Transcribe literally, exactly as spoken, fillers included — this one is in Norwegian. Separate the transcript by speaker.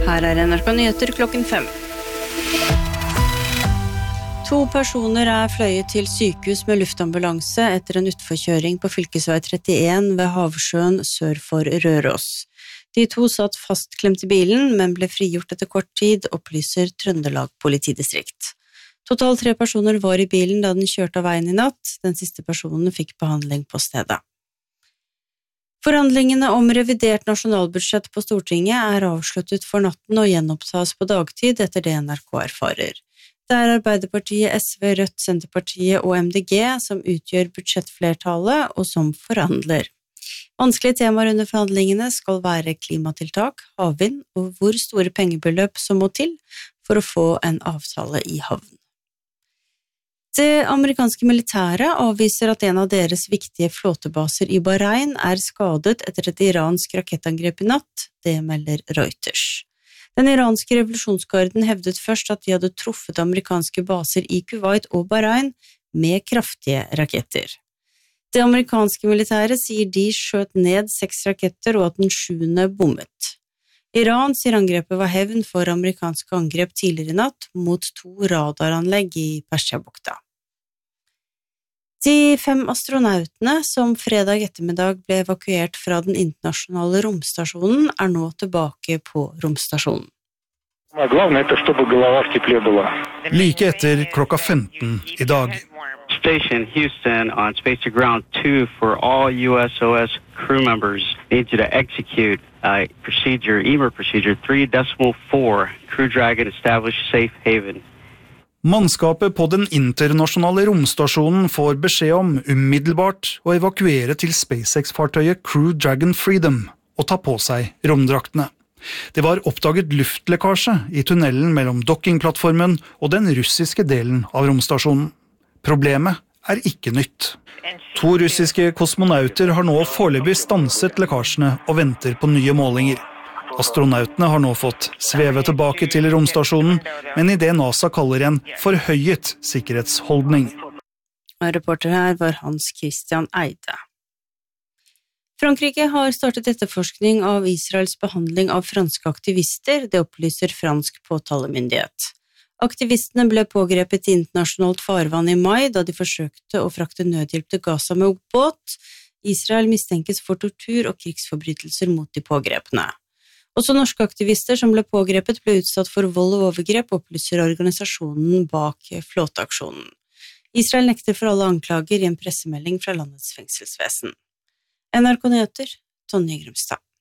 Speaker 1: Her er N R K Nyheter klokken fem. To personer er fløyet til sykehus med luftambulanse etter en utforkjøring på fylkesvei trettien ved Havsjøen sør for Røros. De to satt fastklemt i bilen, men ble frigjort etter kort tid, opplyser Trøndelag politidistrikt. Totalt tre personer var i bilen da den kjørte av veien i natt. Den siste personen fikk behandling på stedet. Forhandlingene om revidert nasjonalbudsjett på Stortinget er avsluttet for natten og gjenopptas på dagtid etter det N R K erfarer. Det er Arbeiderpartiet, S V, Rødt, Senterpartiet og M D G som utgjør budsjettflertallet og som forhandler. Vanskelige temaer under forhandlingene skal være klimatiltak, havvind og hvor store pengebeløp som må til for å få en avtale i havn. Det amerikanske militæret avviser at en av deres viktige flåtebaser i Bahrain er skadet etter et iransk rakettangrep i natt, det melder Reuters. Den iranske revolusjonsgarden hevdet først at de hadde truffet amerikanske baser i Kuwait og Bahrain med kraftige raketter. Det amerikanske militæret sier de skjøt ned seks raketter og at den sjuende bommet. Iran sier angrepet var hevn for amerikanske angrep tidligere i natt mot to radaranlegg i Persiabukta. De fem astronautene som fredag ettermiddag ble evakuert fra den internasjonale romstasjonen er nå tilbake på romstasjonen.
Speaker 2: Like etter klokka femten i dag.
Speaker 3: Station Houston on Space to Ground two for all U S O S crew members need you to execute uh, procedure, E M E R procedure three point four, Crew Dragon establish safe haven.
Speaker 2: Mannskapet på den internasjonale romstasjonen får beskjed om umiddelbart å evakuere til SpaceX-fartøyet Crew Dragon Freedom og ta på seg romdraktene. Det var oppdaget luftlekkasje i tunnelen mellom dockingplattformen og den russiske delen av romstasjonen. Problemet er ikke nytt. To russiske kosmonauter har nå foreløpig stanset lekkasjene og venter på nye målinger. Astronautene har nå fått sveve tilbake til romstasjonen, men i det NASA kaller en forhøyet sikkerhetsholdning.
Speaker 1: Reporter her var Hans Christian Eide. Frankrike har startet etterforskning av Israels behandling av franske aktivister, det opplyser fransk påtalemyndighet. Aktivistene ble pågrepet i internasjonalt farvann i mai da de forsøkte å frakte nødhjelp til Gaza med båt. Israel mistenkes for tortur og krigsforbrytelser mot de pågrepne. Også norske aktivister som ble pågrepet ble utsatt for vold og overgrep, opplyser organisasjonen bak flåteaksjonen. Israel nekter for alle anklager i en pressemelding fra landets fengselsvesen. N R K Nyheter, Tonje Grumstad.